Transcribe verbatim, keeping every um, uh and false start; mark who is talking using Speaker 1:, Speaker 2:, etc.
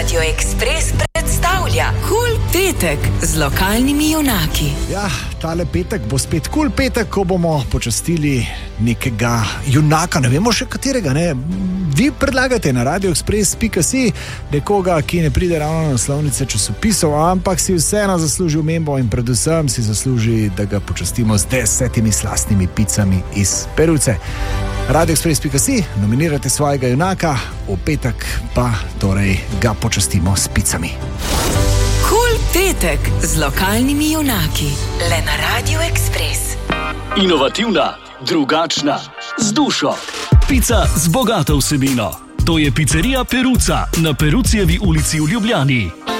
Speaker 1: Radio Express predstavlja Kul petek z lokalnimi junaki.
Speaker 2: Ja, tale petek bo spet kul petek, ko bomo počastili nekega junaka, ne vemo še katerega, ne? Vi predlagate na radio express pika si nekoga, ki ne pride ravno na naslovnice časopisov, ampak si vseeno zasluži omembo in predvsem si zasluži, da ga počastimo z desetimi slastnimi picami iz peruce. radio express pika si, nominirate svojega junaka, v petek pa torej ga počastimo s picami.
Speaker 1: Kul petek z lokalnimi junaki, le na Radio Express.
Speaker 3: Inovativna, drugačna, z dušo. Pica z bogato vsebino. To je picerija Peruca na Perucijevi ulici v Ljubljani.